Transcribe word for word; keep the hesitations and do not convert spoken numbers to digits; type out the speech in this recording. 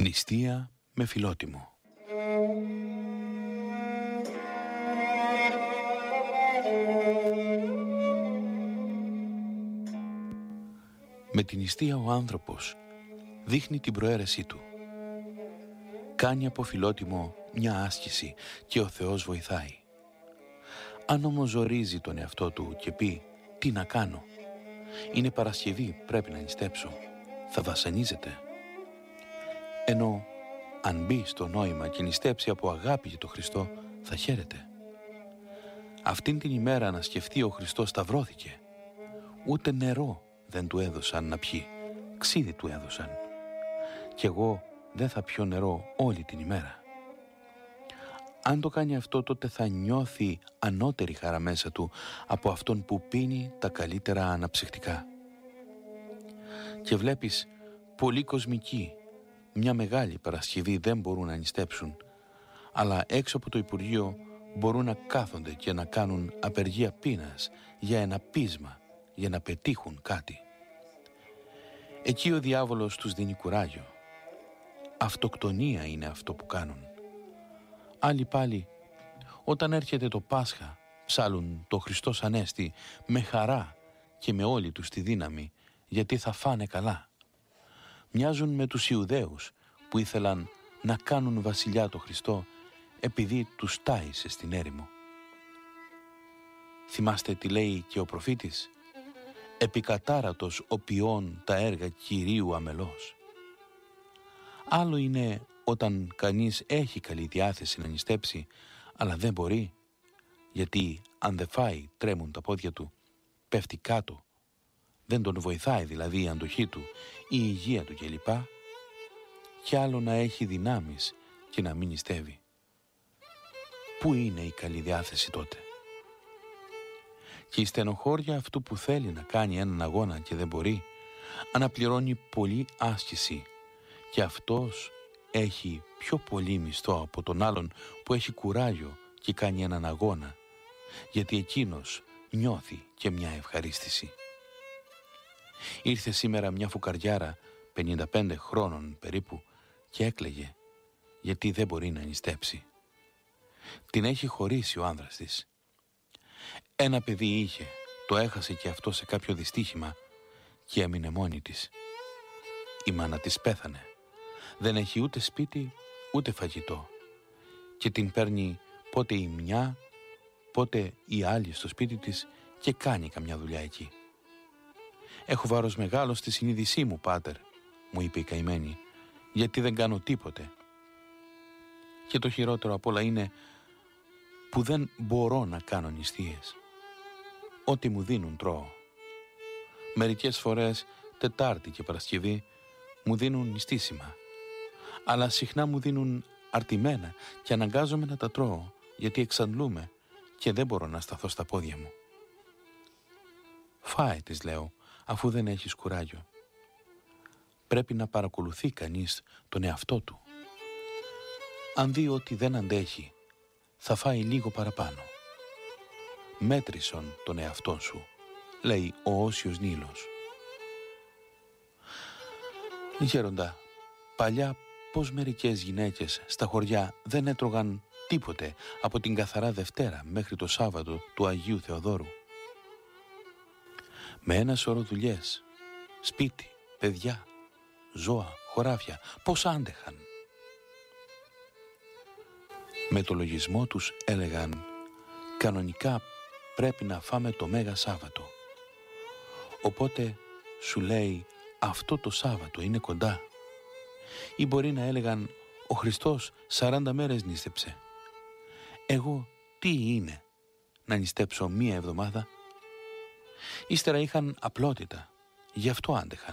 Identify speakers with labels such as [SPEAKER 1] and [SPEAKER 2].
[SPEAKER 1] Νηστεία με Φιλότιμο. Με την νηστεία ο άνθρωπος δείχνει την προαίρεσή του. Κάνει από Φιλότιμο μια άσκηση και ο Θεός βοηθάει. Αν όμως ζορίζει τον εαυτό του και πει «Τι να κάνω, είναι Παρασκευή, πρέπει να νηστέψω», θα βασανίζεται. Ενώ αν μπει στο νόημα και νηστέψει από αγάπη για τον Χριστό, θα χαίρεται. Αυτήν την ημέρα να σκεφτεί ο Χριστός σταυρώθηκε. Ούτε νερό δεν του έδωσαν να πιει, ξύδι του έδωσαν. Κι εγώ δεν θα πιω νερό όλη την ημέρα. Αν το κάνει αυτό, τότε θα νιώθει ανώτερη χαρά μέσα του από αυτόν που πίνει τα καλύτερα αναψυκτικά. Και βλέπεις πολλοί κοσμικοί μια μεγάλη Παρασκευή δεν μπορούν να νηστέψουν, αλλά έξω από το Υπουργείο μπορούν να κάθονται και να κάνουν απεργία πείνας για ένα πείσμα, για να πετύχουν κάτι. Εκεί ο διάβολος τους δίνει κουράγιο. Αυτοκτονία είναι αυτό που κάνουν. Άλλοι πάλι, όταν έρχεται το Πάσχα, ψάλουν το Χριστός Ανέστη με χαρά και με όλη τους τη δύναμη, γιατί θα φάνε καλά. Μοιάζουν με τους Ιουδαίους που ήθελαν να κάνουν βασιλιά το Χριστό επειδή τους τάισε στην έρημο. Θυμάστε τι λέει και ο προφήτης? «Επικατάρατος ο ποιών τα έργα Κυρίου αμελώς». Άλλο είναι όταν κανείς έχει καλή διάθεση να νηστέψει, αλλά δεν μπορεί, γιατί αν δεν φάει τρέμουν τα πόδια του, πέφτει κάτω, δεν τον βοηθάει δηλαδή η αντοχή του, η υγεία του κλπ. Κι άλλο να έχει δυνάμεις και να μην νηστεύει. Πού είναι η καλή διάθεση τότε? Και η στενοχώρια αυτού που θέλει να κάνει έναν αγώνα και δεν μπορεί, αναπληρώνει πολύ άσκηση, και αυτός έχει πιο πολύ μισθό από τον άλλον που έχει κουράγιο και κάνει έναν αγώνα, γιατί εκείνος νιώθει και μια ευχαρίστηση. Ήρθε σήμερα μια φουκαριάρα πενήντα πέντε χρόνων περίπου και έκλαιγε γιατί δεν μπορεί να νηστέψει. Την έχει χωρίσει ο άνδρας της. Ένα παιδί είχε, το έχασε και αυτό σε κάποιο δυστύχημα και έμεινε μόνη της. Η μάνα της πέθανε. Δεν έχει ούτε σπίτι ούτε φαγητό και την παίρνει πότε η μια, πότε η άλλη στο σπίτι της και κάνει καμιά δουλειά εκεί. «Έχω βάρος μεγάλο στη συνείδησή μου, πάτερ», μου είπε η καημένη, «γιατί δεν κάνω τίποτε. Και το χειρότερο απ' όλα είναι που δεν μπορώ να κάνω νηστείες. Ό,τι μου δίνουν τρώω. Μερικές φορές Τετάρτη και Παρασκευή μου δίνουν νηστίσιμα, αλλά συχνά μου δίνουν αρτιμένα και αναγκάζομαι να τα τρώω γιατί εξαντλούμε και δεν μπορώ να σταθώ στα πόδια μου». «Φάε», της λέω, «αφού δεν έχεις κουράγιο». Πρέπει να παρακολουθεί κανείς τον εαυτό του. Αν δει ότι δεν αντέχει, θα φάει λίγο παραπάνω. «Μέτρησον τον εαυτόν σου», λέει ο Όσιος Νείλος. Γέροντα, παλιά πως μερικές γυναίκες στα χωριά δεν έτρωγαν τίποτε από την καθαρά Δευτέρα μέχρι το Σάββατο του Αγίου Θεοδόρου. Με ένα σωρό δουλειές, σπίτι, παιδιά, ζώα, χωράφια, πώς άντεχαν. Με το λογισμό τους έλεγαν «Κανονικά πρέπει να φάμε το Μέγα Σάββατο». Οπότε σου λέει «Αυτό το Σάββατο είναι κοντά». Ή μπορεί να έλεγαν «Ο Χριστός σαράντα μέρες νήστεψε. Εγώ τι είναι να νηστέψω μία εβδομάδα?» Ύστερα είχαν απλότητα, γι' αυτό άντεχαν.